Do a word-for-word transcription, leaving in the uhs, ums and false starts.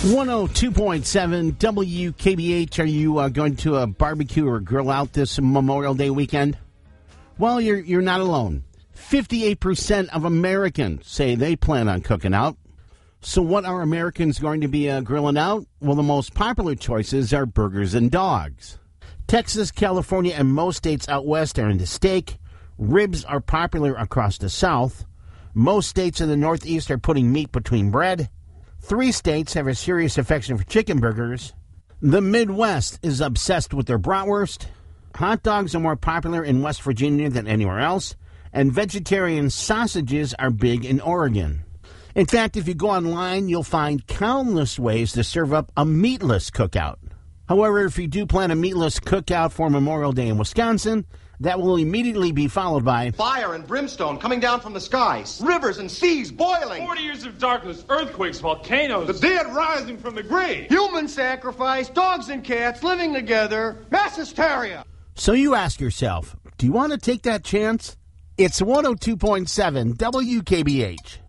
one oh two point seven W K B H. Are you uh, going to a barbecue or grill out this Memorial Day weekend? Well, you're you're not alone. fifty-eight percent of Americans say they plan on cooking out. So what are Americans going to be uh, grilling out? Well, the most popular choices are burgers and dogs. Texas, California, and most states out west are into steak. Ribs are popular across the South. Most states in the Northeast are putting meat between bread. Three states have a serious affection for chicken burgers. The Midwest is obsessed with their bratwurst. Hot dogs are more popular in West Virginia than anywhere else. And vegetarian sausages are big in Oregon. In fact, if you go online, you'll find countless ways to serve up a meatless cookout. However, if you do plan a meatless cookout for Memorial Day in Wisconsin, that will immediately be followed by fire and brimstone coming down from the skies, rivers and seas boiling, forty years of darkness, earthquakes, volcanoes, the dead rising from the grave, human sacrifice, dogs and cats living together, mass hysteria. So you ask yourself, do you want to take that chance? It's one oh two point seven W K B H.